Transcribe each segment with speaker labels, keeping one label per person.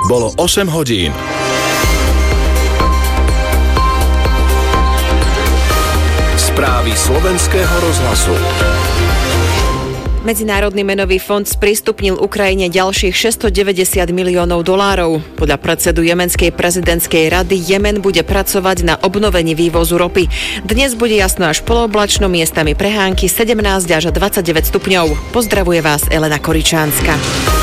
Speaker 1: Bolo 8 hodín. Správy slovenského rozhlasu.
Speaker 2: Medzinárodný menový fond sprístupnil Ukrajine ďalších $690 miliónov. Podľa predsedu jemenskej prezidentskej rady Jemen bude pracovať na obnovení vývozu ropy. Dnes bude jasno až polooblačno, miestami prehánky 17 až 29 stupňov. Pozdravuje vás Elena Koričánska.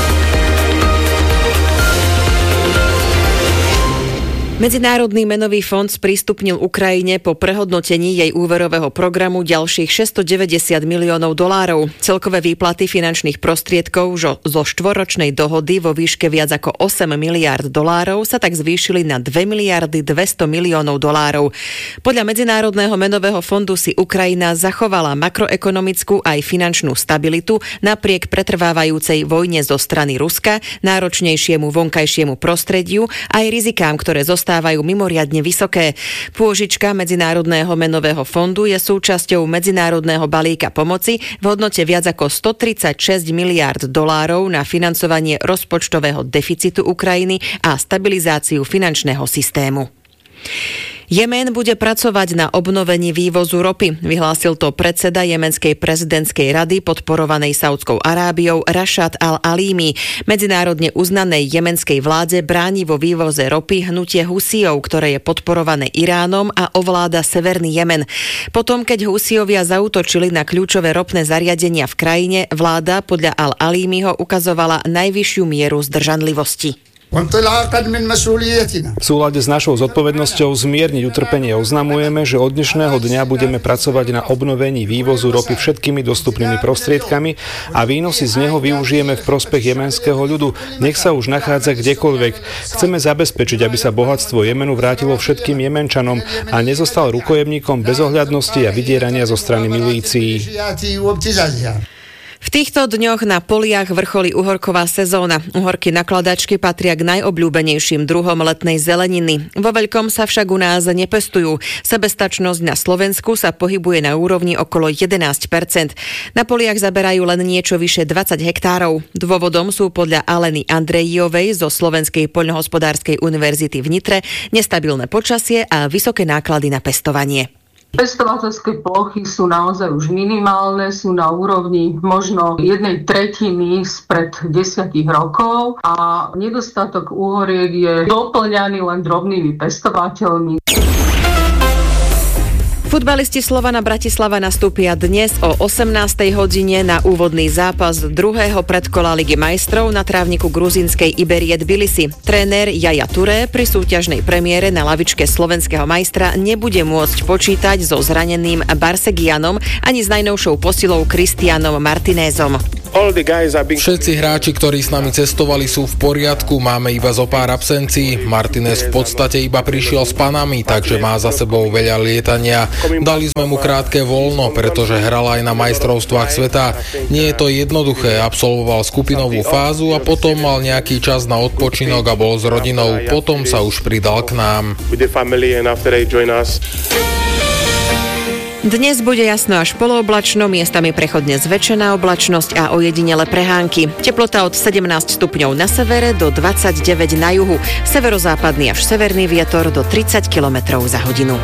Speaker 2: Medzinárodný menový fond sprístupnil Ukrajine po prehodnotení jej úverového programu ďalších $690 miliónov. Celkové výplaty finančných prostriedkov zo štvoročnej dohody vo výške viac ako $8 miliárd sa tak zvýšili na $2 miliardy 200 miliónov. Podľa Medzinárodného menového fondu si Ukrajina zachovala makroekonomickú aj finančnú stabilitu napriek pretrvávajúcej vojne zo strany Ruska, náročnejšiemu vonkajšiemu prostrediu aj rizikám, ktoré stávajú mimoriadne vysoké. Pôžička Medzinárodného menového fondu je súčasťou medzinárodného balíka pomoci v hodnote viac ako $136 miliárd na financovanie rozpočtového deficitu Ukrajiny a stabilizáciu finančného systému. Jemen bude pracovať na obnovení vývozu ropy. Vyhlásil to predseda jemenskej prezidentskej rady podporovanej Saudskou Arábiou Rashad al-Alimi. Medzinárodne uznanej jemenskej vláde bráni vo vývoze ropy hnutie Husijov, ktoré je podporované Iránom a ovláda severný Jemen. Potom, keď Husijovia zaútočili na kľúčové ropné zariadenia v krajine, vláda podľa al-Alimiho ukazovala najvyššiu mieru zdržanlivosti.
Speaker 3: V súlade s našou zodpovednosťou zmierniť utrpenie oznamujeme, že od dnešného dňa budeme pracovať na obnovení vývozu ropy všetkými dostupnými prostriedkami a výnosy z neho využijeme v prospech jemenského ľudu, nech sa už nachádza kdekoľvek. Chceme zabezpečiť, aby sa bohatstvo Jemenu vrátilo všetkým Jemenčanom a nezostal rukojemníkom bezohľadnosti a vydierania zo strany milícií.
Speaker 2: V týchto dňoch na poliach vrcholí uhorková sezóna. Uhorky nakladačky patria k najobľúbenejším druhom letnej zeleniny. Vo veľkom sa však u nás nepestujú. Sebestačnosť na Slovensku sa pohybuje na úrovni okolo 11%. Na poliach zaberajú len niečo vyše 20 hektárov. Dôvodom sú podľa Aleny Andrejovej zo Slovenskej poľnohospodárskej univerzity v Nitre nestabilné počasie a vysoké náklady na pestovanie.
Speaker 4: Pestovateľské plochy sú naozaj už minimálne, sú na úrovni možno 1/3 spred 10 rokov a nedostatok úhoriek je doplňaný len drobnými pestovateľmi.
Speaker 2: Futbalisti Slovana Bratislava nastúpia dnes o 18. hodine na úvodný zápas druhého predkola Ligy majstrov na trávniku gruzínskej Iberie Tbilisi. Tréner Yaya Touré pri súťažnej premiére na lavičke slovenského majstra nebude môcť počítať so zraneným Barsegianom ani s najnovšou posilou Cristianom Martinezom.
Speaker 5: Všetci hráči, ktorí s nami cestovali, sú v poriadku, máme iba zo pár absencií. Martinez v podstate iba prišiel s Panami, takže má za sebou veľa lietania. Dali sme mu krátke voľno, pretože hral aj na majstrovstvách sveta. Nie je to jednoduché, absolvoval skupinovú fázu a potom mal nejaký čas na odpočinok a bol s rodinou. Potom sa už pridal k nám.
Speaker 2: Dnes bude jasno až polooblačno, miestami prechodne zväčšená oblačnosť a ojedinele prehánky. Teplota od 17 stupňov na severe do 29 na juhu. Severozápadný až severný vietor do 30 km za hodinu.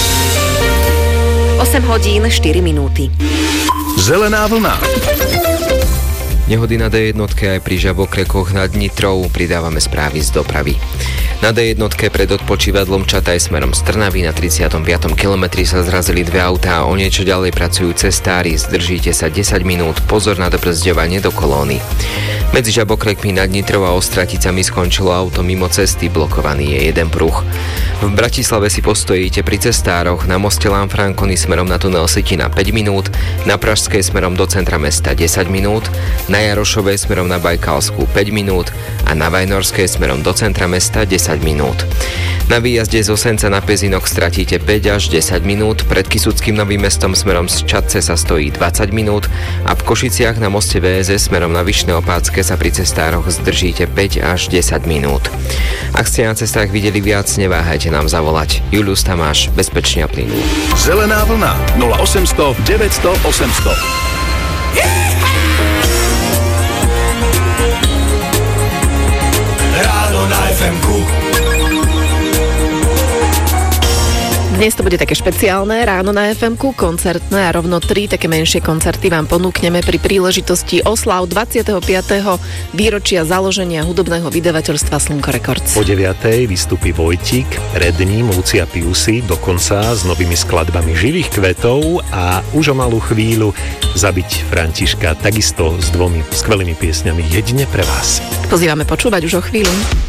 Speaker 2: 8 hodín 4 minúty.
Speaker 1: Zelená vlna.
Speaker 6: Nehody na D1 aj pri Žabokrekoch nad Nitrou. Pridávame správy z dopravy. Na D1 pred odpočívadlom Čataj smerom z Trnavy na 35. kilometri sa zrazili dve autá a o niečo ďalej pracujú cestári. Zdržíte sa 10 minút. Pozor na dobrzďovanie do kolóny. Medzi Žabokrekmi nad Nitrou a Ostraticami skončilo auto mimo cesty, blokovaný je jeden pruh. V Bratislave si postojíte pri cestároch, na moste Lanfranconi smerom na tunel Sitina 5 minút, na Pražskej smerom do centra mesta 10 minút, na Jarošovej smerom na Bajkalskú 5 minút a na Vajnorskej smerom do centra mesta 10 minút. Na výjazde zo Senca na Pezinok stratíte 5 až 10 minút, pred Kysuckým Novým Mestom smerom z Čadce sa stojí 20 minút a v Košiciach na moste VSS smerom na Vyšné Opátske sa pri cestároch zdržíte 5 až 10 minút. Ak ste na cestách videli viac, neváhajte nám zavolať. Julius Tamáš, bezpečne a plynulo.
Speaker 1: Zelená vlna 0800 900 800.
Speaker 7: Ráno na Dnes to bude také špeciálne ráno na FM-ku, koncertné a rovno 3 také menšie koncerty vám ponúkneme pri príležitosti oslav 25. výročia založenia hudobného vydavateľstva Slnko Records.
Speaker 8: O 9:00 vystupí Vojtík, Redním, Lucia Piusi, dokonca s novými skladbami Živých kvetov a už o malú chvíľu Zabiť Františka, takisto s 2 skvelými piesňami jedine pre vás.
Speaker 7: Pozývame počúvať už o chvíľu.